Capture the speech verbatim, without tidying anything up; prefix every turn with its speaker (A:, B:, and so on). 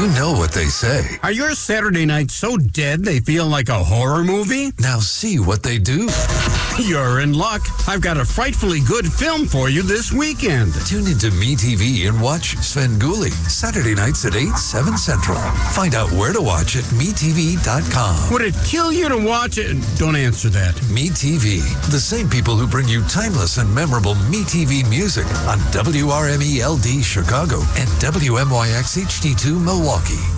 A: You know what they say.
B: Are your Saturday nights so dead they feel like a horror movie?
A: Now see what they do.
B: You're in luck. I've got a frightfully good film for you this weekend.
A: Tune into MeTV and watch Svengoolie, Saturday nights at eight, seven Central. Find out where to watch at me T V dot com.
B: Would it kill you to watch it? Don't answer that.
A: MeTV, the same people who bring you timeless and memorable MeTV music on W R M E L D Chicago and W M Y X H D two Milwaukee.